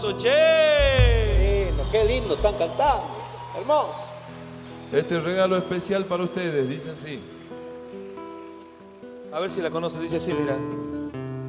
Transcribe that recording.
Qué lindo están cantando. Hermoso. Este regalo especial para ustedes, dice así. A ver si la conocen, dice así, mira.